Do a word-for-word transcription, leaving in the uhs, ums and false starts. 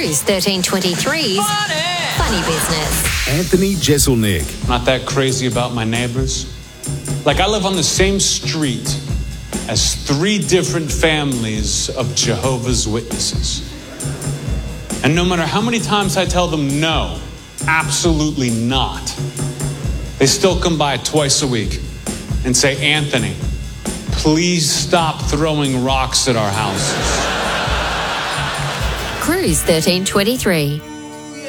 Cruise thirteen twenty-three's Funny. Funny Business. Anthony Jeselnik. Not that crazy about my neighbors. Like, I live on the same street as three different families of Jehovah's Witnesses. And no matter how many times I tell them no, absolutely not, they still come by twice a week and say, Anthony, please stop throwing rocks at our houses. Cruise thirteen twenty-three.